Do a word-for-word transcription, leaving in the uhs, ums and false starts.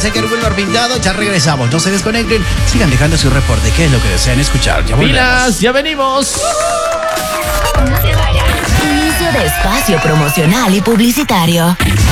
Secker Wilmer Pintado. Ya regresamos, no se desconecten. Sigan dejando su reporte. ¿Qué es lo que desean escuchar? Ya volvemos. ¡Pilas! ¡Ya venimos! Inicio de espacio promocional y publicitario.